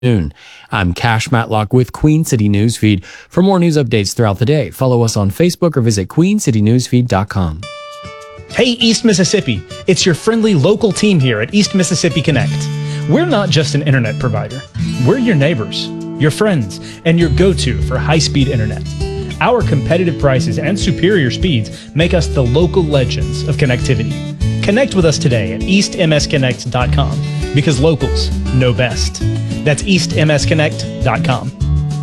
I'm Cash Matlock with Queen City Newsfeed. For more news updates throughout the day, follow us on Facebook or visit queencitynewsfeed.com. Hey, East Mississippi. It's your friendly local team here at East Mississippi Connect. We're not just an internet provider. We're your neighbors, your friends, and your go-to for high-speed internet. Our competitive prices and superior speeds make us the local legends of connectivity. Connect with us today at eastmsconnect.com because locals know best. That's eastmsconnect.com.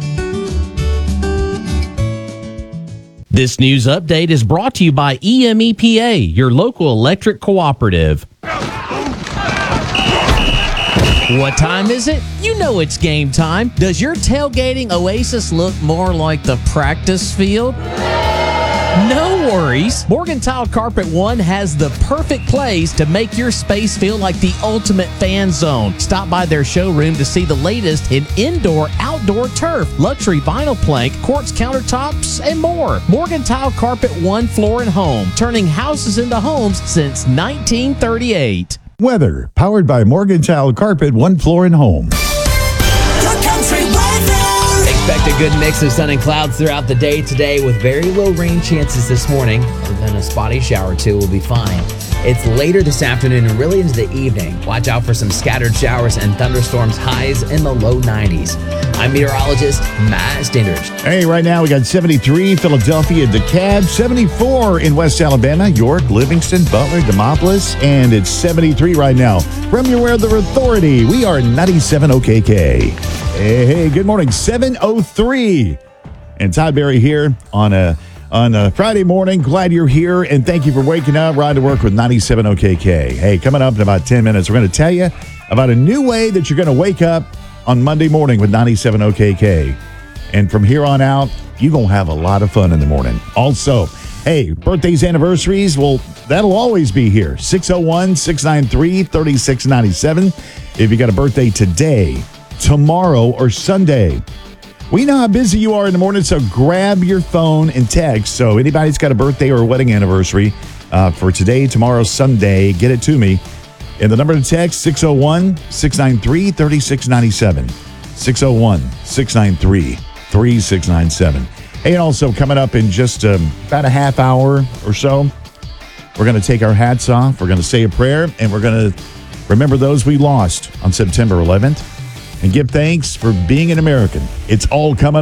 This news update is brought to you by EMEPA, your local electric cooperative. What time is it? You know it's game time. Does your tailgating oasis look more like the practice field? No worries. Morgentile Carpet One has the perfect place to make your space feel like the ultimate fan zone. Stop by their showroom to see the latest in indoor-outdoor turf, luxury vinyl plank, quartz countertops, and more. Morgentile Carpet One Floor and Home, turning houses into homes since 1938. Weather, powered by Morgentile Carpet One Floor and Home. Expect a good mix of sun and clouds throughout the day today with very low rain chances this morning, and then a spotty shower or two will be fine. It's later this afternoon and really into the evening. Watch out for some scattered showers and thunderstorms, highs in the low 90s. I'm meteorologist Matt Standers. Hey, right now we got 73, Philadelphia, DeKalb, 74 in West Alabama, York, Livingston, Butler, Demopolis, and it's 73 right now. From your Weather Authority, we are 97 OKK. Hey, good morning, 7:03. And Todd Berry here on a Friday morning. Glad you're here, and thank you for waking up. Ride to work with 97 OKK. Hey, coming up in about 10 minutes, we're going to tell you about a new way that you're going to wake up on Monday morning with 97 OKK. And from here on out, you're going to have a lot of fun in the morning. Also, hey, birthdays, anniversaries, well, that'll always be here. 601-693-3697. If you got a birthday today, tomorrow, or Sunday. We know how busy you are in the morning, so grab your phone and text. So anybody's got a birthday or a wedding anniversary for today, tomorrow, Sunday, get it to me. And the number to text, 601-693-3697. 601-693-3697. Hey, and also coming up in just about a half hour or so, we're going to take our hats off. We're going to say a prayer, and we're going to remember those we lost on September 11th and give thanks for being an American. It's all coming